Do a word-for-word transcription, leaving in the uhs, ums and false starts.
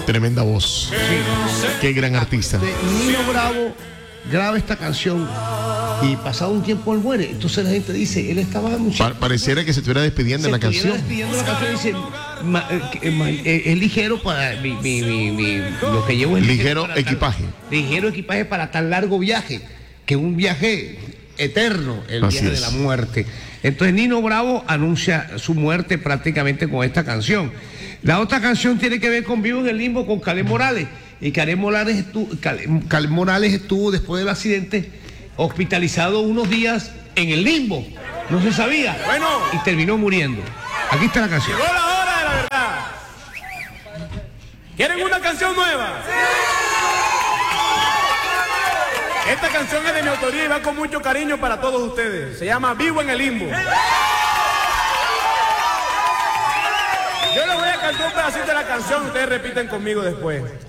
Tremenda voz. Sí. Qué gran artista. Nino Bravo graba esta canción y pasado un tiempo él muere. Entonces la gente dice, él estaba anunciando. Pa pareciera que se estuviera despidiendo de la canción. despidiendo la canción y dice, ma, eh, ma, eh, es ligero para mi, mi, mi, mi, lo que llevo es ligero, ligero equipaje. Tan, ligero equipaje para tan largo viaje, que un viaje eterno, el Así viaje es. de la muerte. Entonces Nino Bravo anuncia su muerte prácticamente con esta canción. La otra canción tiene que ver con Vivo en el Limbo, con Caleb Morales. Y Caleb Morales estuvo, Caleb, Caleb Morales estuvo después del accidente hospitalizado unos días en el limbo. No se sabía. Bueno. Y terminó muriendo. Aquí está la canción. Llegó la hora de la verdad. ¿Quieren una canción nueva? Esta canción es de mi autoría y va con mucho cariño para todos ustedes. Se llama Vivo en el Limbo. Yo les voy a cantar un pedacito de la canción, ustedes repiten conmigo después.